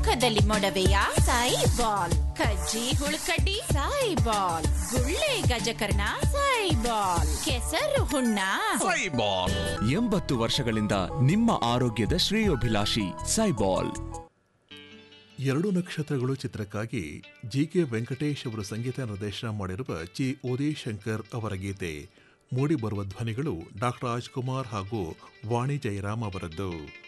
ಮುಖದಲ್ಲಿ ಮೊಡವೆಯ ಸೈಬಾಲ್, ಕಜ್ಜಿ ಹುಳುಕಡ್ಡಿ ಸೈಬಾಲ್, ಗುಳ್ಳೆ ಗಜಕರ್ಣ ಸೈಬಾಲ್, ಕೆಸರು ಹುಣ್ಣ ಸೈಬಾಲ್. 80 ವರ್ಷಗಳಿಂದ ನಿಮ್ಮ ಆರೋಗ್ಯದ ಶ್ರೇಯೋಭಿಲಾಷಿ ಸೈಬಾಲ್. 2 ನಕ್ಷತ್ರಗಳು ಚಿತ್ರಕ್ಕಾಗಿ ಜಿ.ಕೆ. ವೆಂಕಟೇಶ್ ಅವರು ಸಂಗೀತ ನಿರ್ದೇಶನ ಮಾಡಿರುವ ಚಿ. ಉದಯಶಂಕರ್ ಅವರ ಗೀತೆ. ಮೂಡಿಬರುವ ಧ್ವನಿಗಳು ಡಾ. ರಾಜ್ಕುಮಾರ್ ಹಾಗೂ ವಾಣಿ ಜಯರಾಮ್ ಅವರದ್ದು.